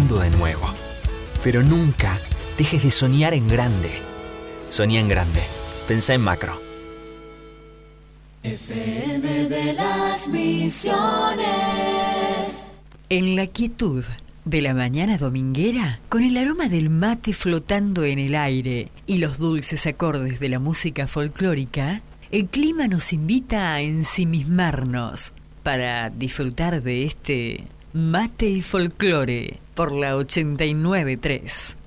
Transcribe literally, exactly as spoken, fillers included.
mundo de nuevo. Pero nunca dejes de soñar en grande. Soñá en grande. Pensá en macro. F M de las Misiones. En la quietud de la mañana dominguera, con el aroma del mate flotando en el aire y los dulces acordes de la música folclórica, el clima nos invita a ensimismarnos para disfrutar de este mate y folclore por la ochenta y nueve punto tres.